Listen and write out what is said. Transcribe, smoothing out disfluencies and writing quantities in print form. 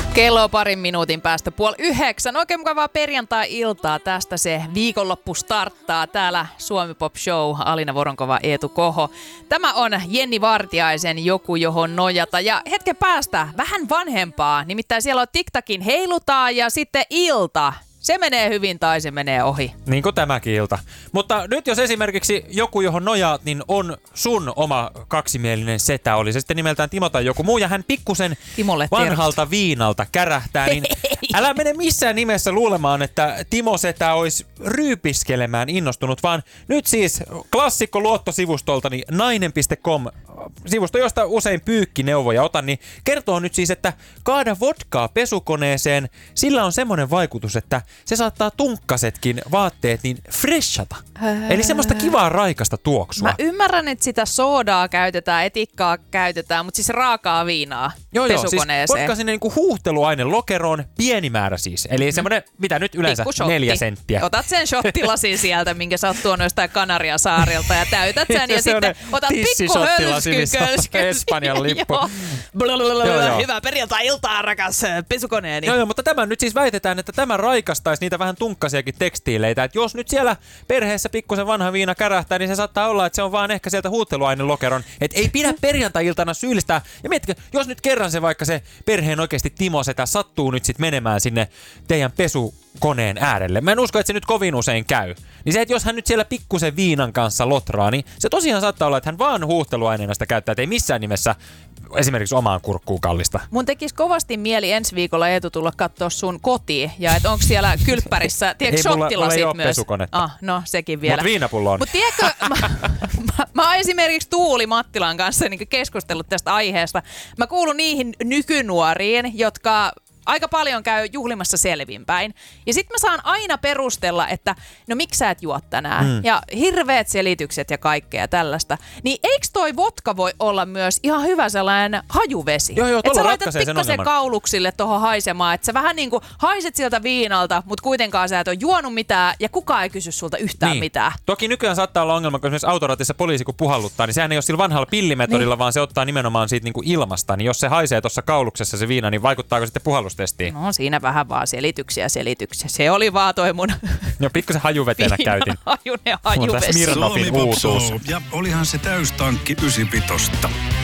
Kello on parin minuutin päästä 8:30. Oikein mukavaa perjantai-iltaa. Tästä se viikonloppu starttaa. Täällä Suomi Pop Show, Alina Voronkova, Eetu Koho. Tämä on Jenni Vartiaisen Joku, johon nojata. Ja hetken päästä vähän vanhempaa. Nimittäin siellä on TikTokin heilutaan ja sitten ilta. Se menee hyvin tai se menee ohi. Niin kuin tämäkin ilta. Mutta nyt jos esimerkiksi Joku, johon nojaat, niin on sun oma kaksimielinen setä. Oli se sitten nimeltään Timo tai joku muu. Ja hän pikkusen vanhalta viinalta kärähtää. Niin älä mene missään nimessä luulemaan, että Timo setä olisi ryypiskelemään innostunut. Vaan nyt siis klassikko luottosivustoltani nainen.com, sivusto, josta usein pyykkineuvoja otan, niin kertoo nyt siis, että kaada vodkaa pesukoneeseen. Sillä on semmoinen vaikutus, että se saattaa tunkkasetkin vaatteet niin freshata. Eli semmoista kivaa raikasta tuoksua. Mä ymmärrän, että sitä soodaa käytetään, etikkaa käytetään, mutta siis raakaa viinaa pesukoneeseen. Siis vodka sinne niinku huuhteluaine lokeroon, pieni määrä siis. Eli semmoinen, mitä nyt yleensä 4 senttiä. Otat sen shottilasin sieltä, minkä sä oot tuonut jostain Kanarian saarilta ja täytät sen ja sitten otat pikku hölskyn. Espanjan lippu. Hyvää perjantai-iltaa, rakas pesukoneeni. Joo, mutta tämän nyt siis väitetään, että tämä raikastaisi niitä vähän tunkkasiakin tekstiileitä. Että jos nyt siellä perheessä pikkusen vanha viina kärähtää, niin se saattaa olla, että se on vaan ehkä sieltä huutteluainelokeron. Että ei pidä perjantai-iltana syyllistää. Ja miettikö, jos nyt kerran se vaikka se perheen oikeasti Timo setä sattuu nyt sit menemään sinne teidän pesukoneen äärelle. Mä en usko, että se nyt kovin usein käy. Niin se, että jos hän nyt siellä pikkusen viinan kanssa lotraa, niin se tosiaan saattaa olla, että hän vaan huuhteluaineena sitä käyttää, että ei missään nimessä esimerkiksi omaan kurkkuun kallista. Mun tekisi kovasti mieli ensi viikolla Eetu tulla katsoa sun kotiin ja että onko siellä kylppärissä, tiedätkö, shottilasit myös? Pesukonetta. No sekin vielä. Mut viinapullo on. Mut tiedätkö, mä oon esimerkiksi Tuuli Mattilan kanssa niin keskustellut tästä aiheesta. Mä kuulun niihin nykynuoriin, jotka aika paljon käy juhlimassa selvinpäin. Ja sit mä saan aina perustella, että no miksi sä et juo tänään? Ja hirveät selitykset ja kaikkea tällaista. Niin eikö toi vodka voi olla myös ihan hyvä sellainen hajuvesi? Joo, että sä laitat pikkasen kauluksille tohon haisemaan, että sä vähän niinku haiset sieltä viinalta, mutta kuitenkaan sä et ole juonut mitään ja kukaan ei kysy sulta yhtään mitään. Toki nykyään saattaa olla ongelma, kun esimerkiksi autoratissa poliisi kun puhalluttaa, niin sehän ei ole sillä vanhalla pillimetodilla, vaan se ottaa nimenomaan siitä niinku ilmasta. Niin jos se haisee tuossa kauluksessa se viina, niin vaikuttaako sitten puhallustestiin? No siinä vähän vaan selityksiä. Se oli vaan toi mun... No pikkusen hajuvetenä käytin. Hajuvesi. Suomi Pop Show, ja olihan se täystankki 95.